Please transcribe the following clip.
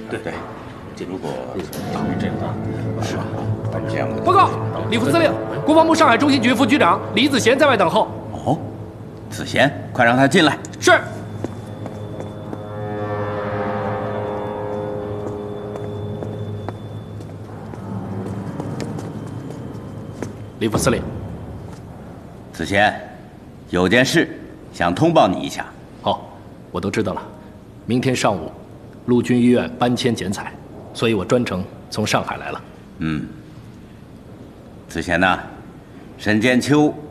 对，这如果这样是吧？这样报告，李副司令，国防部上海中心局副局长李子贤在外等候。 哦，子贤，快让他进来。 是。李副司令， 子贤，有件事想通报你一下。 哦，我都知道了。明天上午，陆军医院搬迁剪彩，所以我专程从上海来了。 子贤呐，沈建秋